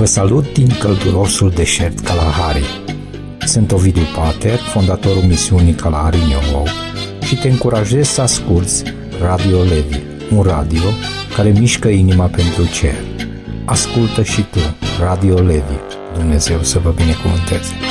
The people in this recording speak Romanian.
Vă salut din căldurosul deșert Kalahari. Sunt Ovidiu Pater, fondatorul misiunii Kalahari New Hope, și te încurajez să asculți Radio Levi, un radio care mișcă inima pentru cer. Ascultă și tu Radio Levi. Dumnezeu să vă binecuvânteze!